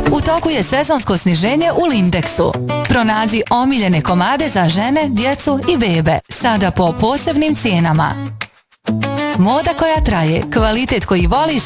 U toku je sezonsko sniženje u Lindexu. Pronađi omiljene komade za žene, djecu i bebe. Sada po posebnim cijenama. Moda koja traje, kvalitet koji voliš